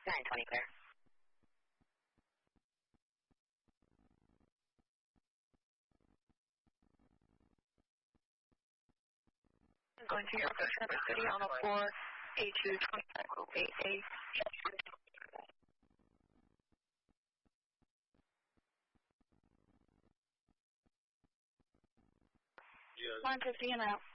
920 clear. Going to your Center City on a 4, A225, group 8A. 150 and out.